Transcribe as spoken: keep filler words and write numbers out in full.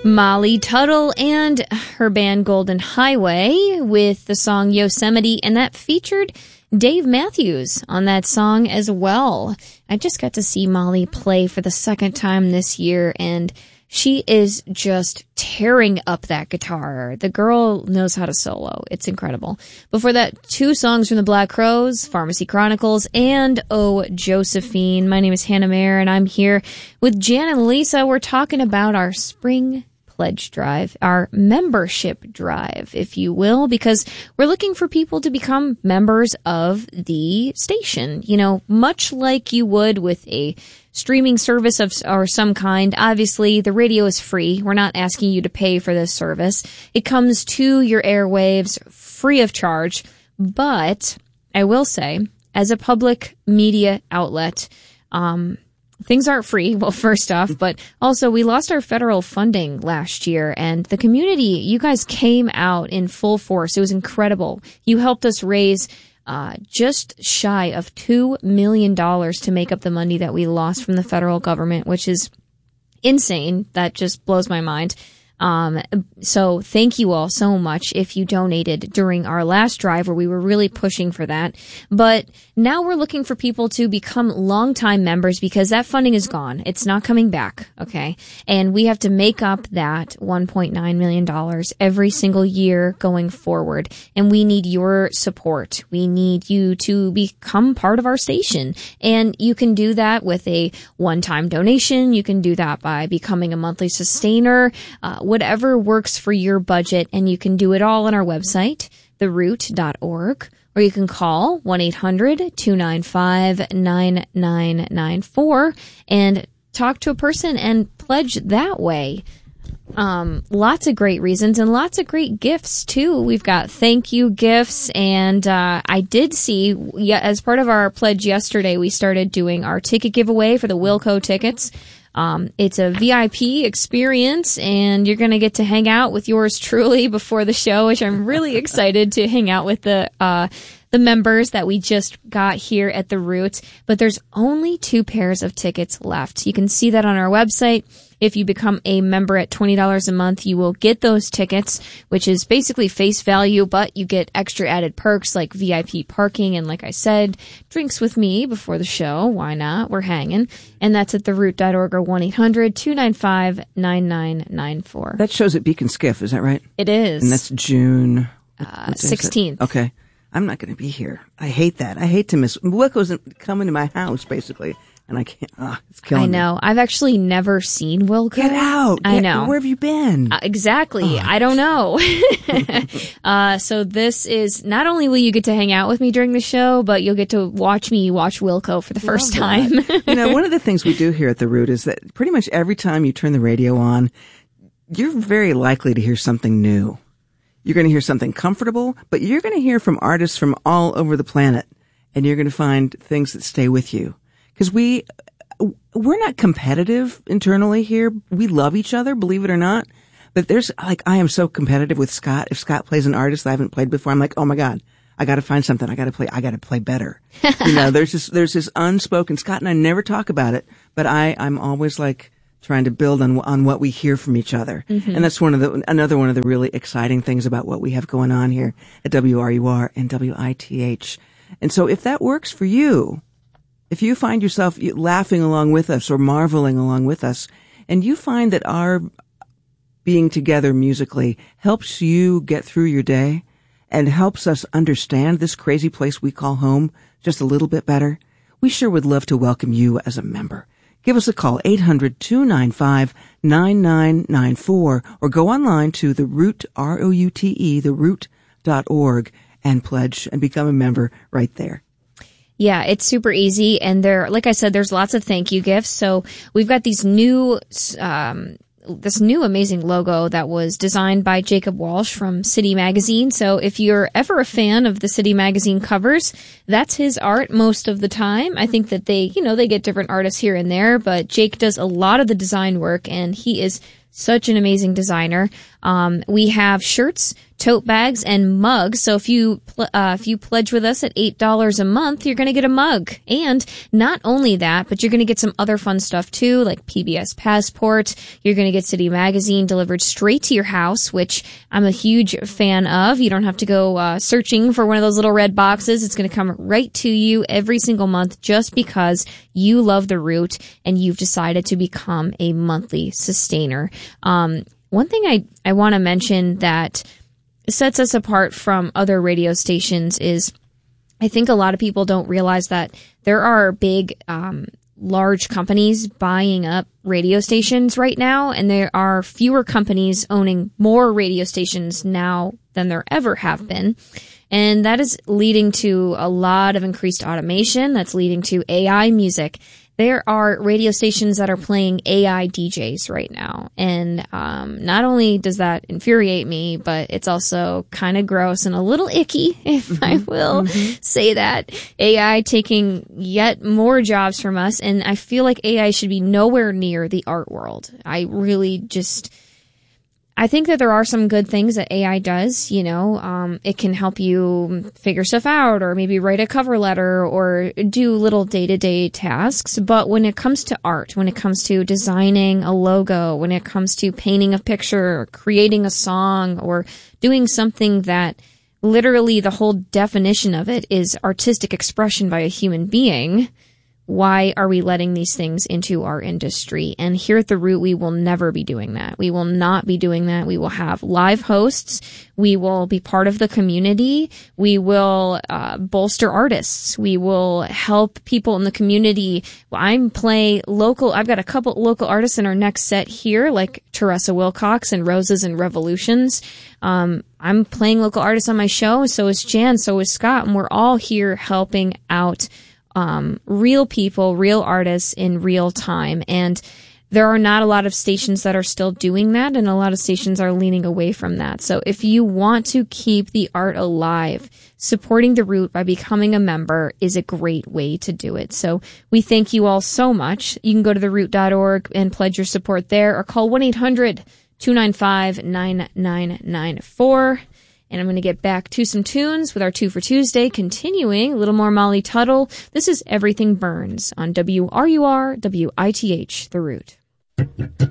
Molly Tuttle and her band Golden Highway with the song Yosemite, and that featured Dave Matthews on that song as well. I just got to see Molly play for the second time this year, and she is just tearing up that guitar. The girl knows how to solo. It's incredible. Before that, two songs from the Black Crowes, Pharmacy Chronicles, and Oh, Josephine. My name is Hannah Mayer, and I'm here with Jan and Lisa. We're talking about our spring pledge drive, our membership drive, if you will, because we're looking for people to become members of the station. You know, much like you would with a streaming service of or some kind. Obviously, the radio is free. We're not asking you to pay for this service. It comes to your airwaves free of charge. But I will say, as a public media outlet, um, things aren't free. Well, first off, but also we lost our federal funding last year, and the community, you guys came out in full force. It was incredible. You helped us raise Uh, just shy of two million dollars to make up the money that we lost from the federal government, which is insane. That just blows my mind. Um, so thank you all so much if you donated during our last drive where we were really pushing for that. But now we're looking for people to become longtime members because that funding is gone. It's not coming back. Okay. And we have to make up that one point nine million dollars every single year going forward. And we need your support. We need you to become part of our station. And you can do that with a one-time donation. You can do that by becoming a monthly sustainer. Uh, whatever works for your budget, and you can do it all on our website, the root dot org, or you can call one eight hundred two nine five nine nine nine four and talk to a person and pledge that way. Um, lots of great reasons and lots of great gifts too. We've got thank you gifts, and uh, I did see, yeah, as part of our pledge yesterday, we started doing our ticket giveaway for the Wilco tickets. Um, it's a V I P experience, and you're going to get to hang out with yours truly before the show, which I'm really excited to hang out with the uh, the members that we just got here at the Root. But there's only two pairs of tickets left. You can see that on our website. If you become a member at twenty dollars a month, you will get those tickets, which is basically face value, but you get extra added perks like V I P parking and, like I said, drinks with me before the show. Why not? We're hanging. And that's at the root dot org or one eight hundred two nine five nine nine nine four. That show's at Beacon Skiff, is that right? It is. And that's June uh, sixteenth. Okay. I'm not going to be here. I hate that. I hate to miss. Wilco's coming to my house, basically. And I can't, ah, it's killing me. I know. Me. I've actually never seen Wilco. Get out. I Get, know. Where have you been? Uh, exactly. Oh, I don't know. uh, so this is, not only will you get to hang out with me during the show, but you'll get to watch me watch Wilco for the first time. You know, one of the things we do here at the Root is that pretty much every time you turn the radio on, you're very likely to hear something new. You're going to hear something comfortable, but you're going to hear from artists from all over the planet, and you're going to find things that stay with you. Because we, we're not competitive internally here. We love each other, believe it or not. But there's, like, I am so competitive with Scott. If Scott plays an artist I haven't played before, I'm like, oh my God, I got to find something. I got to play, I got to play better. You know, there's this, there's this unspoken, Scott and I never talk about it, but I, I'm always like trying to build on, on what we hear from each other. Mm-hmm. And that's one of the, another one of the really exciting things about what we have going on here at W R U R and W I T H. And so if that works for you, if you find yourself laughing along with us or marveling along with us, and you find that our being together musically helps you get through your day and helps us understand this crazy place we call home just a little bit better, we sure would love to welcome you as a member. Give us a call, eight hundred two nine five nine nine nine four, or go online to the Root, R O U T E, the root dot org, and pledge and become a member right there. Yeah, it's super easy. And there, like I said, there's lots of thank you gifts. So we've got these new, um, this new amazing logo that was designed by Jacob Walsh from City Magazine. So if you're ever a fan of the City Magazine covers, that's his art most of the time. I think that they, you know, they get different artists here and there, but Jake does a lot of the design work, and he is Such an amazing designer. Um, we have shirts, tote bags, and mugs. So if you pl- uh, if you pledge with us at eight dollars a month, you're going to get a mug. And not only that, but you're going to get some other fun stuff too, like P B S Passport. You're going to get City Magazine delivered straight to your house, which I'm a huge fan of. You don't have to go uh, searching for one of those little red boxes. It's going to come right to you every single month just because you love The Root and you've decided to become a monthly sustainer. Um, one thing I, I want to mention that sets us apart from other radio stations is I think a lot of people don't realize that there are big, um, large companies buying up radio stations right now, and there are fewer companies owning more radio stations now than there ever have been. And that is leading to a lot of increased automation. That's leading to A I music. There are radio stations that are playing A I D Js right now. And um, not only does that infuriate me, but it's also kind of gross and a little icky, if mm-hmm. I will mm-hmm. say that. A I taking yet more jobs from us. And I feel like A I should be nowhere near the art world. I really just... I think that there are some good things that A I does, you know, um, it can help you figure stuff out or maybe write a cover letter or do little day-to-day tasks. But when it comes to art, when it comes to designing a logo, when it comes to painting a picture, or creating a song, or doing something that literally the whole definition of it is artistic expression by a human being, why are we letting these things into our industry? And here at The Root, we will never be doing that. We will not be doing that. We will have live hosts. We will be part of the community. We will uh, bolster artists. We will help people in the community. I'm play local. I've got a couple local artists in our next set here, like Teresa Wilcox and Roses and Revolutions. Um, I'm playing local artists on my show. So is Jan. So is Scott. And we're all here helping out Um, real people, real artists in real time. And there are not a lot of stations that are still doing that, and a lot of stations are leaning away from that. So if you want to keep the art alive, supporting The Root by becoming a member is a great way to do it. So we thank you all so much. You can go to the root dot org and pledge your support there, or call one eight hundred two nine five nine nine nine four. And I'm going to get back to some tunes with our Two for Tuesday, continuing a little more Molly Tuttle. This is Everything Burns on W R U R W I T H, The Root.